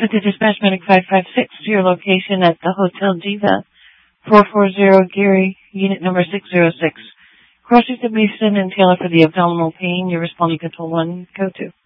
traffic to Dispatch Medic 556 to your location at the Hotel Diva, 440 Geary, unit number 606. Crossing the Mason and Taylor for the abdominal pain. You're responding to Control 1, go to.